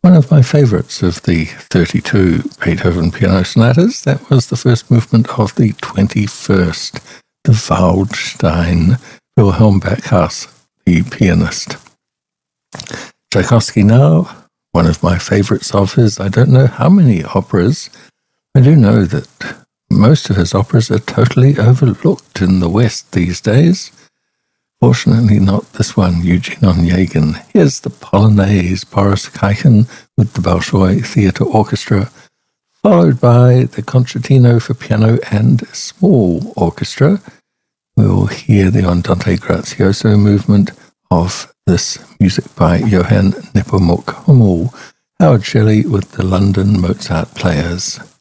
One of my favourites of the 32 Beethoven piano sonatas, that was the first movement of the 21st, the Waldstein, Wilhelm Backhaus, the pianist. Tchaikovsky now, one of my favourites of his. I don't know how many operas. I do know that most of his operas are totally overlooked in the West these days. Fortunately not this one, Eugene Onegin. Here's the Polonaise, Boris Kagan with the Bolshoi Theatre Orchestra, followed by the Concertino for Piano and Small Orchestra. We'll hear the Andante Grazioso movement of this music by Johann Nepomuk Hummel, Howard Shelley with the London Mozart Players.